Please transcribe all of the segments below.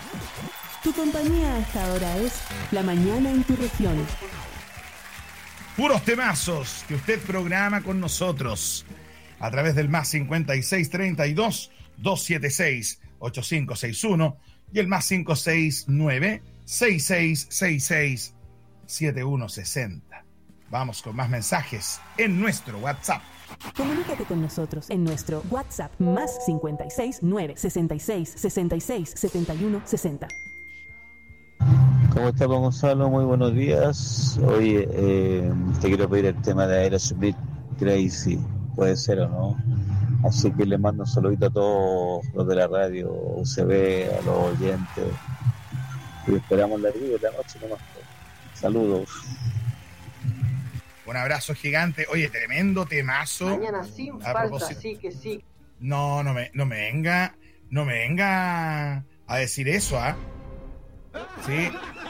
Tu compañía a esta hora es La Mañana en tu región. Puros temazos que usted programa con nosotros a través del más 5632-276-8561 y el más 569-6666-7160. Vamos con más mensajes en nuestro WhatsApp. Comunícate con nosotros en nuestro WhatsApp más 569-6666-7160. ¿Cómo estamos, Gonzalo? Muy buenos días. Oye, te quiero pedir el tema de Aerosmith, Crazy. Puede ser o no. Así que le mando un saludito a todos los de la radio UCB, a los oyentes. Y esperamos la vida de la noche nomás. Saludos. Un abrazo gigante. Oye, tremendo temazo. Mañana sin falta, sí que sí. No me venga a decir eso, ¿ah? Sí.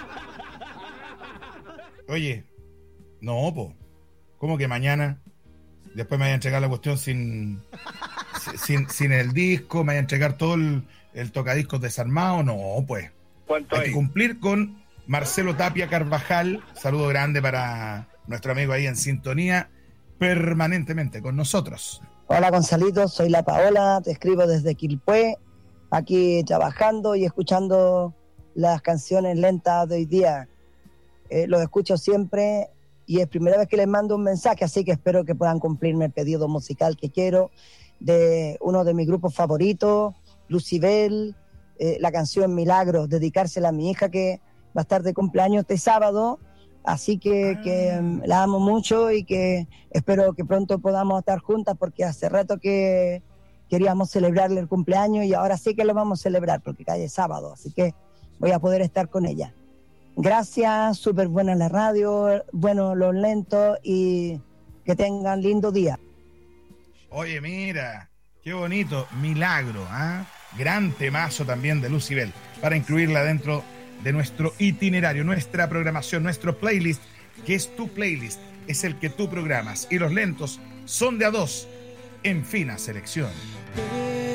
Oye, no, po. ¿Cómo que mañana? Después me vayan a entregar la cuestión sin el disco, me vayan a entregar todo el tocadiscos desarmado. No, pues. ¿Cuánto hay que cumplir con Marcelo Tapia Carvajal. Saludo grande para nuestro amigo ahí en sintonía permanentemente con nosotros. Hola, Gonzalito, soy la Paola, te escribo desde Quilpué, aquí trabajando y escuchando las canciones lentas de hoy día. Los escucho siempre y es primera vez que les mando un mensaje, así que espero que puedan cumplirme el pedido musical que quiero de uno de mis grupos favoritos, Lucibel, la canción Milagros, dedicársela a mi hija que va a estar de cumpleaños este sábado, así que la amo mucho y que espero que pronto podamos estar juntas porque hace rato que queríamos celebrarle el cumpleaños y ahora sí que lo vamos a celebrar porque cae sábado, así que voy a poder estar con ella. Gracias, súper buena la radio, bueno los lentos y que tengan lindo día. Oye, mira, qué bonito, Milagro, ¿ah? Gran temazo también de Lucibel, para incluirla dentro de nuestro itinerario, nuestra programación, nuestro playlist, que es tu playlist, es el que tú programas, y los lentos son de a dos, en fina selección.